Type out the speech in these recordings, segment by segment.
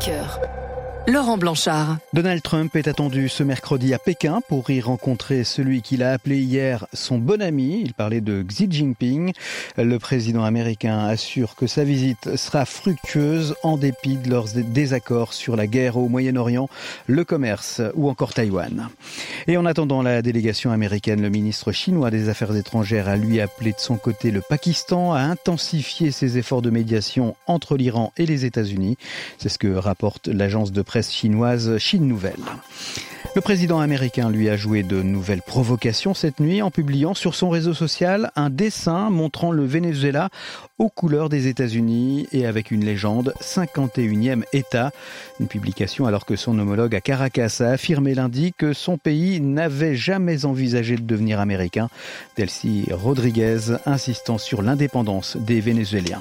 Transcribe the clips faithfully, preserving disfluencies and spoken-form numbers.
cinq heures. Laurent Blanchard. Donald Trump est attendu ce mercredi à Pékin pour y rencontrer celui qu'il a appelé hier son bon ami. Il parlait de Xi Jinping. Le président américain assure que sa visite sera fructueuse en dépit de leurs désaccords sur la guerre au Moyen-Orient, le commerce ou encore Taïwan. Et en attendant la délégation américaine, le ministre chinois des Affaires étrangères a lui appelé de son côté le Pakistan à intensifier ses efforts de médiation entre l'Iran et les États-Unis. C'est ce que rapporte l'agence de presse chinoise Chine Nouvelle. Le président américain lui a joué de nouvelles provocations cette nuit en publiant sur son réseau social un dessin montrant le Venezuela aux couleurs des États-Unis et avec une légende cinquante et unième État. Une publication alors que son homologue à Caracas a affirmé lundi que son pays n'avait jamais envisagé de devenir américain. Delcy Rodriguez insistant sur l'indépendance des Vénézuéliens.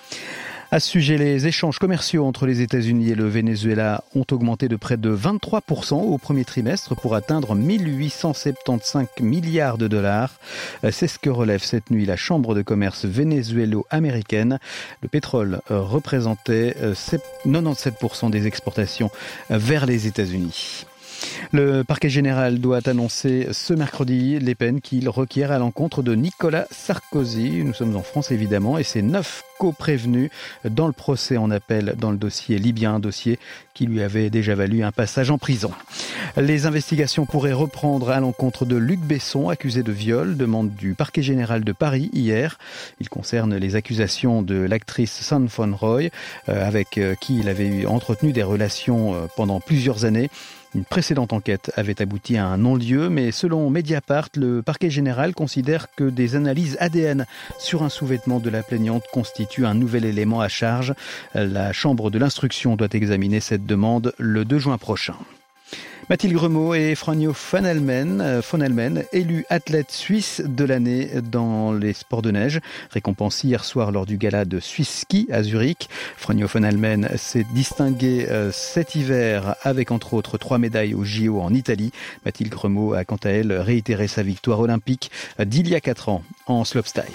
À ce sujet, les échanges commerciaux entre les États-Unis et le Venezuela ont augmenté de près de vingt-trois pour cent au premier trimestre pour atteindre mille huit cent soixante-quinze milliards de dollars. C'est ce que relève cette nuit la Chambre de commerce vénézuélo-américaine. Le pétrole représentait quatre-vingt-dix-sept pour cent des exportations vers les États-Unis. Le parquet général doit annoncer ce mercredi les peines qu'il requiert à l'encontre de Nicolas Sarkozy. Nous sommes en France évidemment et ses neuf co-prévenus dans le procès en appel dans le dossier libyen, un dossier qui lui avait déjà valu un passage en prison. Les investigations pourraient reprendre à l'encontre de Luc Besson, accusé de viol, demande du parquet général de Paris hier. Il concerne les accusations de l'actrice Son Von Roy, euh, avec euh, qui il avait entretenu des relations euh, pendant plusieurs années. Une précédente enquête avait abouti à un non-lieu, mais selon Mediapart, le parquet général considère que des analyses A D N sur un sous-vêtement de la plaignante constituent un nouvel élément à charge. La chambre de l'instruction doit examiner cette demande le deux juin prochain. Mathilde Gremaud et Franjo van Helmen, van Helmen, élus athlètes suisses de l'année dans les sports de neige, récompensés hier soir lors du gala de Swiss Ski à Zurich. Franjo van Helmen s'est distingué cet hiver avec entre autres trois médailles aux J O en Italie. Mathilde Gremaud a quant à elle réitéré sa victoire olympique d'il y a quatre ans en slopestyle.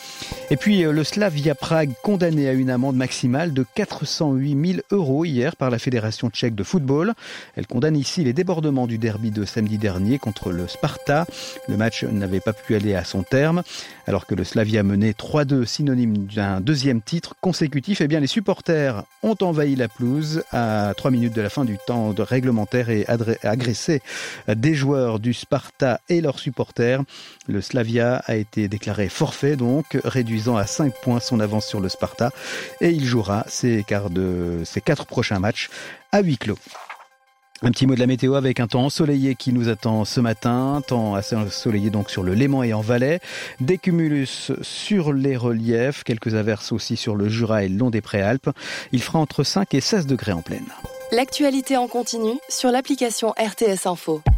Et puis le Slavia Prague condamné à une amende maximale de quatre cent huit mille euros hier par la Fédération tchèque de football. Elle condamne ici les débordements du derby de samedi dernier contre le Sparta. Le match n'avait pas pu aller à son terme. Alors que le Slavia menait trois deux, synonyme d'un deuxième titre consécutif, eh bien les supporters ont envahi la pelouse à trois minutes de la fin du temps de réglementaire et agressé des joueurs du Sparta et leurs supporters. Le Slavia a été déclaré forfait, donc réduisant à cinq points son avance sur le Sparta, et il jouera ses, quarts de, ses quatre prochains matchs à huis clos. Un petit mot de la météo avec un temps ensoleillé qui nous attend ce matin, temps assez ensoleillé donc sur le Léman et en Valais, des cumulus sur les reliefs, quelques averses aussi sur le Jura et le long des Préalpes. Il fera entre cinq et seize degrés en plaine. L'actualité en continu sur l'application R T S Info.